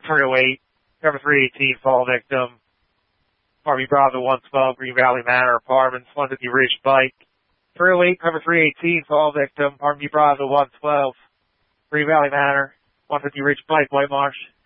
308, cover 318, fall victim. Army Bravo 112, Green Valley Manor Apartments, 150 Ridge Bike. 308, cover 318, fall victim. Army Bravo 112, Green Valley Manor, 150 Ridge Bike, White Marsh.